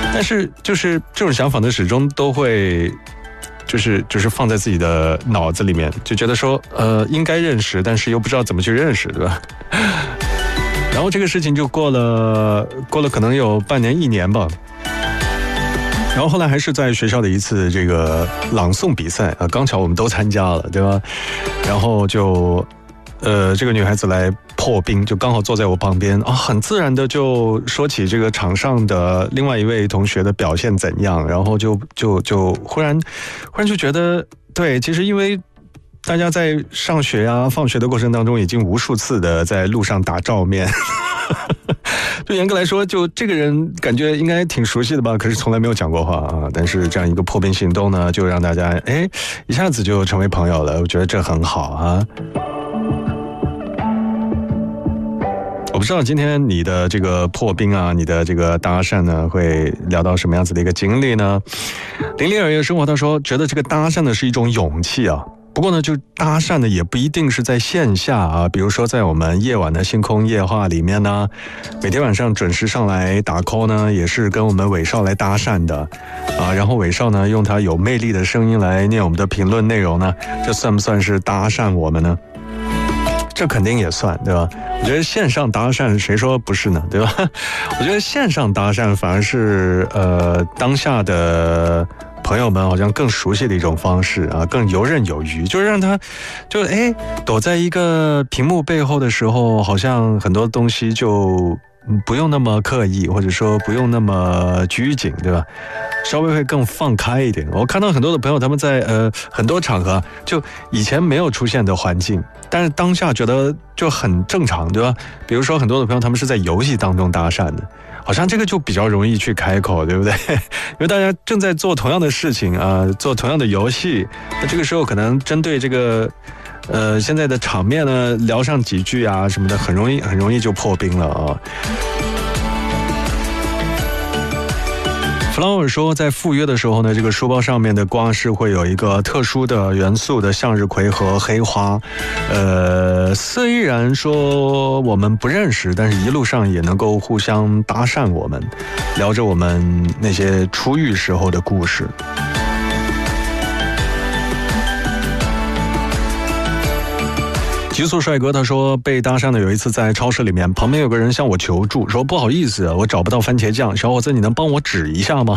但是就是这种想法呢，始终都会就是放在自己的脑子里面，就觉得说应该认识，但是又不知道怎么去认识，对吧？然后这个事情就过了可能有半年1年吧。然后后来还是在学校的一次这个朗诵比赛啊，刚巧我们都参加了，对吧？然后就这个女孩子来破冰，就刚好坐在我旁边啊，很自然的就说起这个场上的另外一位同学的表现怎样，然后就忽然就觉得，对，其实因为大家在上学啊、放学的过程当中，已经无数次的在路上打照面。就严格来说，就这个人感觉应该挺熟悉的吧，可是从来没有讲过话啊。但是这样一个破冰行动呢，就让大家一下子就成为朋友了，我觉得这很好啊。我不知道今天你的这个破冰啊，你的这个搭讪呢，会聊到什么样子的一个经历呢？零零二月生活他说，觉得这个搭讪呢是一种勇气啊。不过呢，就搭讪呢也不一定是在线下啊，比如说在我们夜晚的星空夜话里面呢，每天晚上准时上来打 call 呢，也是跟我们伟少来搭讪的啊。然后伟少呢用他有魅力的声音来念我们的评论内容呢，这算不算是搭讪我们呢？这肯定也算，对吧？我觉得线上搭讪谁说不是呢，对吧？我觉得线上搭讪反而是当下的朋友们好像更熟悉的一种方式啊，更游刃有余，就是让他就躲在一个屏幕背后的时候，好像很多东西就不用那么刻意，或者说不用那么拘谨，对吧？稍微会更放开一点。我看到很多的朋友，他们在很多场合就以前没有出现的环境，但是当下觉得就很正常，对吧？比如说很多的朋友他们是在游戏当中搭讪的，好像这个就比较容易去开口，对不对？因为大家正在做同样的事情啊，做同样的游戏，那这个时候可能针对这个现在的场面呢，聊上几句啊什么的，很容易就破冰了啊。Flower 说，在赴约的时候呢，这个书包上面的挂饰会有一个特殊的元素的向日葵和黑花。虽然说我们不认识，但是一路上也能够互相搭讪我们，聊着我们那些初遇时候的故事。极速帅哥他说，被搭讪的有一次在超市里面，旁边有个人向我求助，说不好意思，我找不到番茄酱，小伙子你能帮我指一下吗？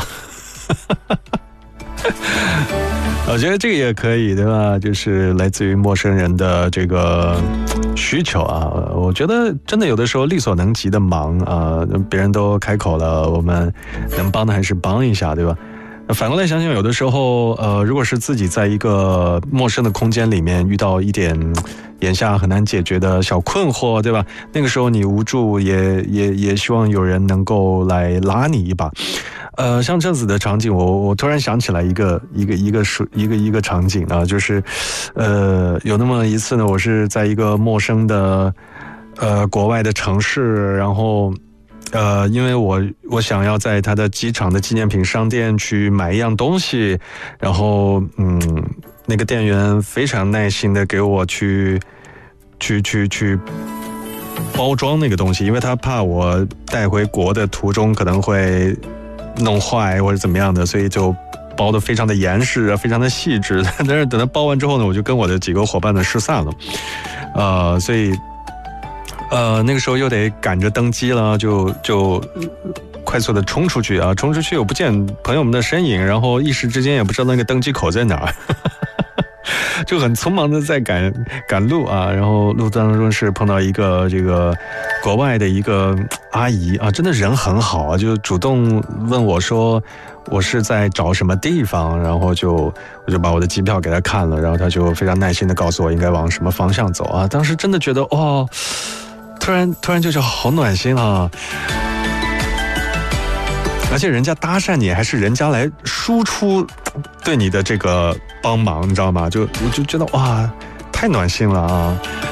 我觉得这个也可以，对吧？就是来自于陌生人的这个需求啊。我觉得真的有的时候力所能及的忙啊，别人都开口了，我们能帮的还是帮一下，对吧？反过来想想，有的时候如果是自己在一个陌生的空间里面遇到一点眼下很难解决的小困惑，对吧？那个时候你无助，也希望有人能够来拉你一把。像这样子的场景，我突然想起来一个场景啊，就是有那么一次呢，我是在一个陌生的国外的城市，然后因为我想要在他的机场的纪念品商店去买一样东西，然后那个店员非常耐心的给我去包装那个东西，因为他怕我带回国的途中可能会弄坏或者怎么样的，所以就包得非常的严实，非常的细致。但是等他包完之后呢，我就跟我的几个伙伴呢失散了，所以那个时候又得赶着登机了，就快速的冲出去啊！冲出去又不见朋友们的身影，然后一时之间也不知道那个登机口在哪儿，就很匆忙的在赶路啊！然后路当中是碰到一个这个国外的一个阿姨啊，真的人很好啊，就主动问我说我是在找什么地方，然后我就把我的机票给她看了，然后她就非常耐心的告诉我应该往什么方向走啊！当时真的觉得哇，突然就觉得好暖心啊！而且人家搭讪你，还是人家来输出对你的这个帮忙，你知道吗？我就觉得哇，太暖心了啊！